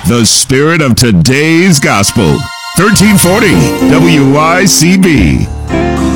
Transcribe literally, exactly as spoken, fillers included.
The spirit of today's gospel. thirteen forty W Y C B.